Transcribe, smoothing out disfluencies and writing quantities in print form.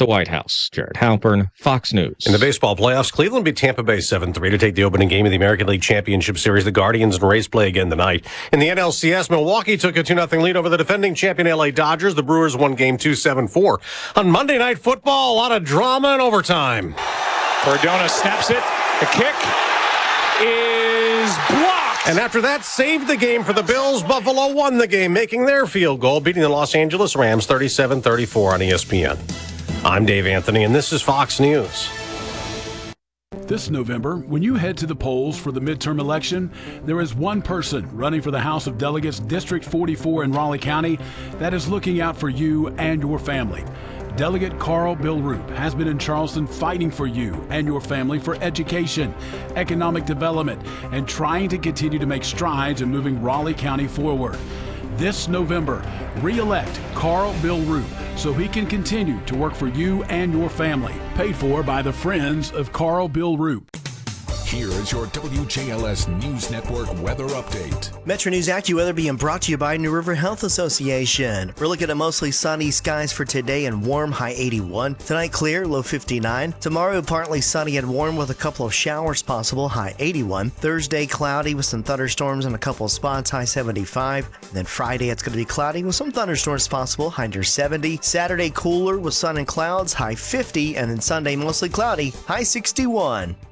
the White House. Jared Halpern, Fox News. In the baseball playoffs, Cleveland beat Tampa Bay 7-3 to take the opening game of the American League Championship Series. The Guardians and Rays play again tonight. In the NLCS, Milwaukee took a 2-0 lead over the defending champion LA Dodgers. The Brewers won Game 2 7-4. On Monday Night Football, a lot of drama and overtime. Cardona snaps it. The kick is blocked. And after that, saved the game for the Bills. Buffalo won the game, making their field goal, beating the Los Angeles Rams 37-34 on ESPN. I'm Dave Anthony, and this is Fox News. This November, when you head to the polls for the midterm election, there is one person running for the House of Delegates, District 44 in Raleigh County, that is looking out for you and your family. Delegate Carl Bilrup has been in Charleston fighting for you and your family for education, economic development, and trying to continue to make strides in moving Raleigh County forward. This November, re-elect Carl Bilrup so he can continue to work for you and your family. Paid for by the Friends of Carl Bilrup. Here is your WJLS News Network weather update. Metro News AccuWeather being brought to you by New River Health Association. We're looking at mostly sunny skies for today and warm, high 81. Tonight clear, low 59. Tomorrow partly sunny and warm with a couple of showers possible, high 81. Thursday cloudy with some thunderstorms in a couple of spots, high 75. And then Friday it's going to be cloudy with some thunderstorms possible, high near 70. Saturday cooler with sun and clouds, high 50. And then Sunday mostly cloudy, high 61.